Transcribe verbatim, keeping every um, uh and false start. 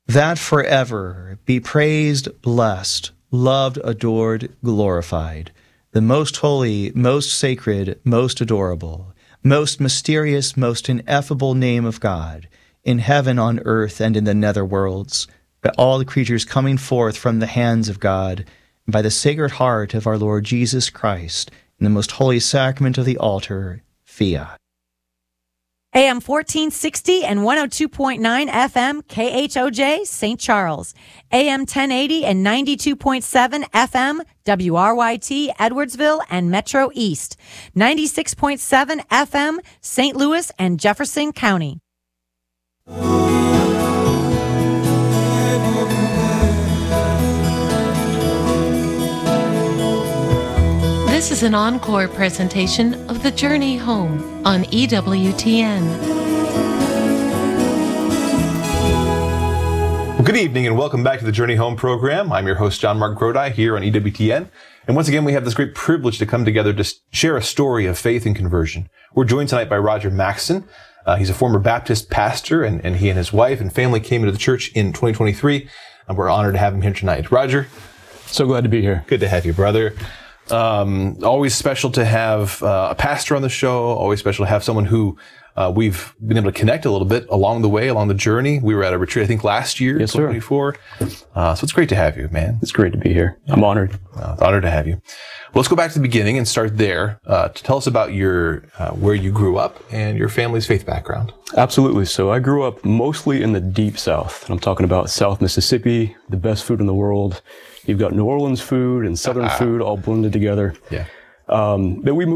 that forever be praised, blessed, loved, adored, glorified, the most holy, most sacred, most adorable, most mysterious, most ineffable name of God, in heaven, on earth, and in the nether worlds, by all the creatures coming forth from the hands of God, and by the sacred heart of our Lord Jesus Christ, in the most holy sacrament of the altar, fiat. A M fourteen sixty and one oh two point nine F M K H O J Saint Charles. A M ten eighty and ninety-two point seven F M W R Y T Edwardsville and Metro East. ninety-six point seven F M Saint Louis and Jefferson County. This is an encore presentation of The Journey Home on E W T N. Well, good evening and welcome back to the Journey Home program. I'm your host, John Mark Grodi, here on E W T N. And once again, we have this great privilege to come together to share a story of faith and conversion. We're joined tonight by Roger Maxson. Uh, he's a former Baptist pastor, and, and he and his wife and family came into the church in twenty twenty-three. And we're honored to have him here tonight. Roger. So glad to be here. Good to have you, brother. Um, always special to have uh, a pastor on the show. Always special to have someone who uh, we've been able to connect a little bit along the way, along the journey. We were at a retreat, I think, last year, yes, twenty twenty-four. Uh, so it's great to have you, man. It's great to be here. I'm honored. Uh, honored to have you. Well, let's go back to the beginning and start there. Uh, to tell us about your uh, where you grew up and your family's faith background. Absolutely. So I grew up mostly in the deep South. And I'm talking about South Mississippi, the best food in the world. You've got New Orleans food and Southern uh-huh. food all blended together. Yeah. Um, but we moved